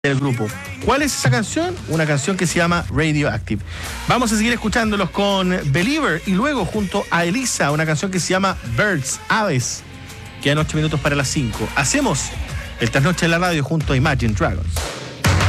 del grupo. ¿Cuál es esa canción? Una canción que se llama Radioactive. Vamos a seguir escuchándolos con Believer y luego junto a Elisa, una canción que se llama Birds, Aves. Quedan 8 minutos para las 5. Hacemos el trasnoche en la radio junto a Imagine Dragons.